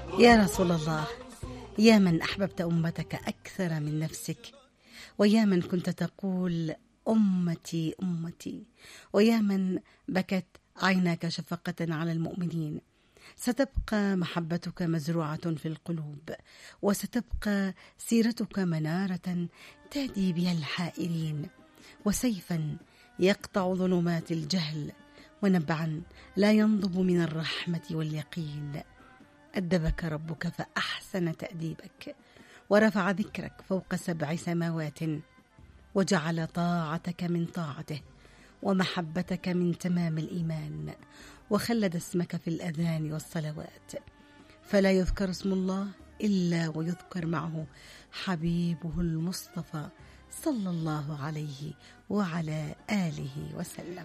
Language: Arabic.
يا رسول الله، يا من أحببت أمتك أكثر من نفسك، ويا من كنت تقول أمتي أمتي، ويا من بكت عيناك شفقة على المؤمنين، ستبقى محبتك مزروعة في القلوب، وستبقى سيرتك منارة تهدي بها الحائرين، وسيفا يقطع ظلمات الجهل، ونبعا لا ينضب من الرحمة واليقين. أدبك ربك فأحسن تأديبك، ورفع ذكرك فوق 7 سماوات، وجعل طاعتك من طاعته، ومحبتك من تمام الإيمان، وخلد اسمك في الأذان والصلوات، فلا يذكر اسم الله إلا ويذكر معه حبيبه المصطفى صلى الله عليه وعلى آله وسلم.